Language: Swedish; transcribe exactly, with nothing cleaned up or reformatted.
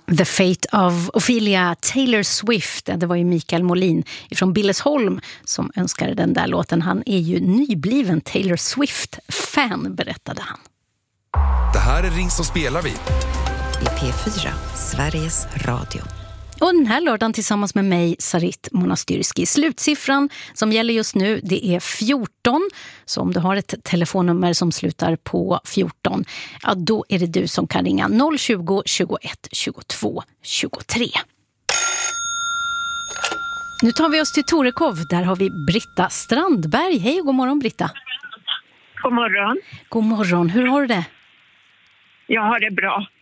The Fate of Ophelia, Taylor Swift. Det var ju Mikael Molin från Billesholm som önskade den där låten. Han är ju nybliven Taylor Swift-fan, berättade han. Det här är Ring som spelar vi. I P fyra, Sveriges Radio. Och den här lördagen tillsammans med mig, Sarit Monastyrski. Slutsiffran som gäller just nu, det är fjorton. Så om du har ett telefonnummer som slutar på fjorton, ja, då är det du som kan ringa noll tjugo, tjugoett, tjugotvå, tjugotre. Nu tar vi oss till Torekov. Där har vi Britta Strandberg. Hej och god morgon, Britta. God morgon. God morgon. Hur har du det? Jag har det bra.